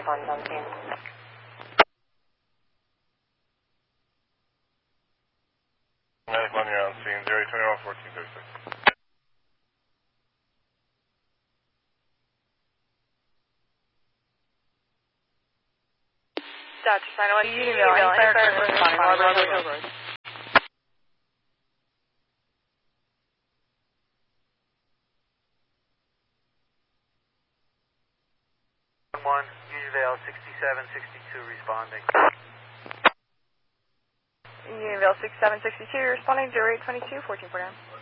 responding on scene. 9-1, you're on scene, 021 1436. Dodge, sign away. Email, responding, Marlboro Road. 1, Unionville 6762 responding. Unionville 6762 responding, 0822 1449.